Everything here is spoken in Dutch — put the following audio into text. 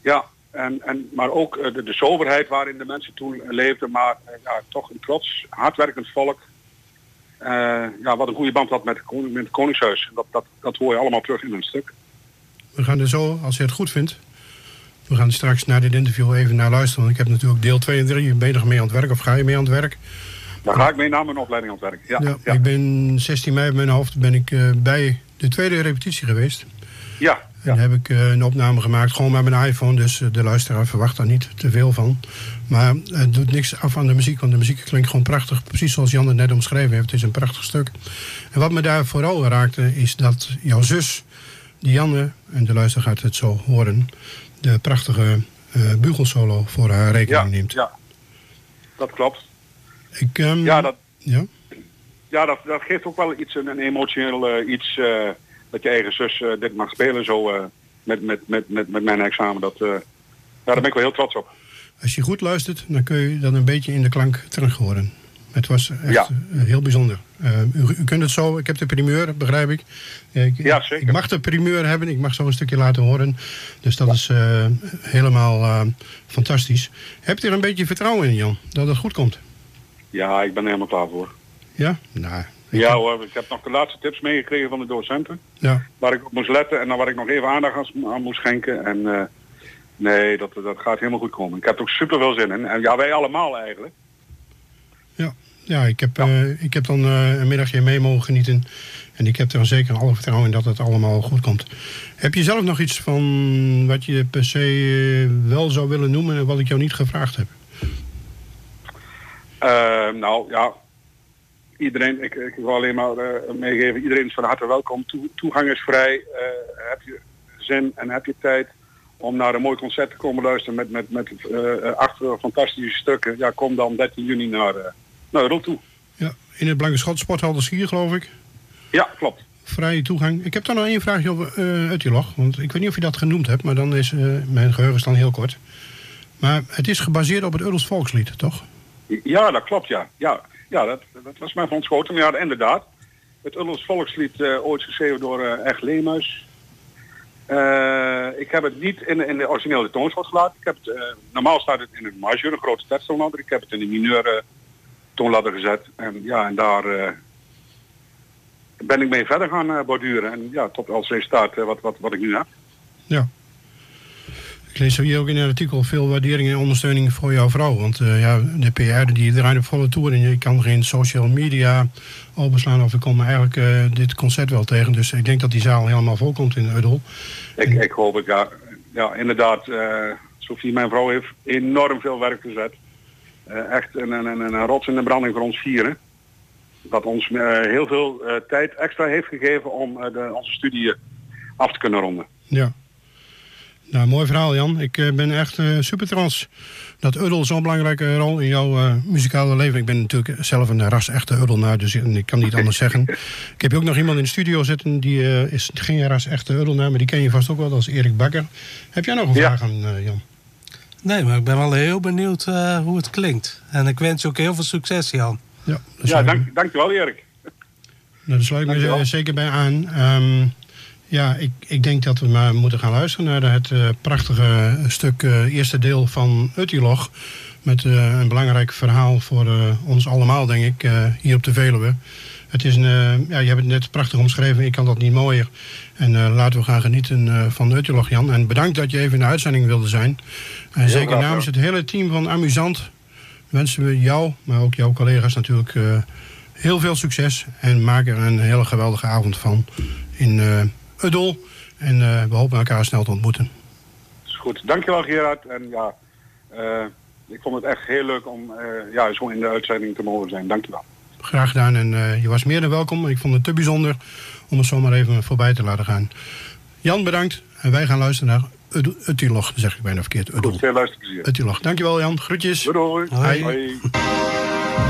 Ja, maar ook de soberheid waarin de mensen toen leefden, maar toch een trots, hardwerkend volk. Wat een goede band had met het Koningshuis. Dat hoor je allemaal terug in een stuk. We gaan er zo, als je het goed vindt, we gaan straks naar dit interview even naar luisteren. Want ik heb natuurlijk deel 2 en 3. Ben je nog mee aan het werk of ga je mee aan het werk? Daar ga ik mee naar mijn opleiding aan het werk. Ja. Ik ben 16 mei op mijn hoofd bij de tweede repetitie geweest. Ja. En heb ik een opname gemaakt, gewoon met mijn iPhone. Dus de luisteraar verwacht daar niet te veel van. Maar het doet niks af aan de muziek, want de muziek klinkt gewoon prachtig. Precies zoals Jan het net omschreven heeft. Het is een prachtig stuk. En wat me daar vooral raakte, is dat jouw zus, Dianne, en de luisteraar gaat het zo horen, de prachtige bugelsolo voor haar rekening neemt. Ja, dat klopt. Dat geeft ook wel iets, een emotioneel iets, dat je eigen zus dit mag spelen zo met mijn examen. Daar ben ik wel heel trots op. Als je goed luistert, dan kun je dat een beetje in de klank terug horen. Het was echt heel bijzonder. U kunt het zo, ik heb de primeur, begrijp ik. Ja, zeker. Ik mag de primeur hebben, ik mag zo een stukje laten horen. Dus dat is helemaal fantastisch. Heb je er een beetje vertrouwen in, Jan, dat het goed komt? Ja, ik ben er helemaal klaar voor. Ja? Nou... hoor, ik heb nog de laatste tips meegekregen van de docenten. Ja. Waar ik op moest letten en waar ik nog even aandacht aan moest schenken. En nee, dat gaat helemaal goed komen. Ik heb er ook super veel zin in. En wij allemaal eigenlijk. Ja, ik heb dan een middagje mee mogen genieten. En ik heb er zeker alle vertrouwen in dat het allemaal goed komt. Heb je zelf nog iets van wat je per se wel zou willen noemen en wat ik jou niet gevraagd heb? Iedereen, ik wil alleen maar meegeven, iedereen is van harte welkom. Toegang is vrij. Heb je zin en heb je tijd om naar een mooi concert te komen luisteren met 8 fantastische stukken. Ja, kom dan 13 juni naar Udel toe. Ja, in het Blanke Schot Sporthal de Schier, geloof ik. Ja, klopt. Vrije toegang. Ik heb dan nog één vraagje over Uttilog, want ik weet niet of je dat genoemd hebt, maar dan is mijn geheugen is dan heel kort. Maar het is gebaseerd op het Udels volkslied, toch? Ja, dat klopt, ja. Ja, dat was mij van ontschoten. Maar ja, inderdaad. Het Udels volkslied ooit geschreven door Echt Leemuis. Ik heb het niet in de originele toonsoort gelaten. Ik heb het, normaal staat het in een majeur, een grote teksttoonladder. Ik heb het in de mineur toonladder gezet. En daar ben ik mee verder gaan borduren. En ja, tot als resultaat wat ik nu heb. Ja. Ik lees hier ook in het artikel veel waardering en ondersteuning voor jouw vrouw. Want de PR die draait op volle toer en je kan geen social media openslaan of ik kom eigenlijk dit concert wel tegen. Dus ik denk dat die zaal helemaal vol komt in Udel. Ik hoop het, ja. Inderdaad, Sophie, mijn vrouw, heeft enorm veel werk verzet. Echt een rots in de branding voor ons vieren. Dat ons heel veel tijd extra heeft gegeven om onze studie af te kunnen ronden. Ja. Nou, mooi verhaal, Jan. Ik ben echt super trots dat Udel zo'n belangrijke rol in jouw muzikale leven. Ik ben natuurlijk zelf een ras-echte Udelnaar, dus ik kan niet anders zeggen. Ik heb ook nog iemand in de studio zitten, die is geen ras-echte Udelnaar, maar die ken je vast ook wel, dat is Erik Bakker. Heb jij nog een vraag aan Jan? Nee, maar ik ben wel heel benieuwd hoe het klinkt. En ik wens je ook heel veel succes, Jan. Ja, dankjewel, Erik. Nou, daar sluit ik me zeker bij aan. Ja, ik denk dat we maar moeten gaan luisteren naar het prachtige stuk eerste deel van Uttilog. Met een belangrijk verhaal voor ons allemaal, denk ik, hier op de Veluwe. Het is je hebt het net prachtig omschreven, ik kan dat niet mooier. En laten we gaan genieten van Uttilog, Jan. En bedankt dat je even in de uitzending wilde zijn. En zeker namens het hele team van Amusant wensen we jou, maar ook jouw collega's natuurlijk, heel veel succes. En maak er een hele geweldige avond van in Udel. En we hopen elkaar snel te ontmoeten. Dat is goed. Dankjewel, Gerard. En ja, ik vond het echt heel leuk om zo in de uitzending te mogen zijn. Dankjewel. Graag gedaan. En je was meer dan welkom. Ik vond het te bijzonder om het zomaar even voorbij te laten gaan. Jan, bedankt. En wij gaan luisteren naar Uttilog. Dan zeg ik bijna verkeerd. Udel. Goed, veel luisterplezier. Uttilog. Dankjewel, Jan. Groetjes. Doei. Hoi. Hoi.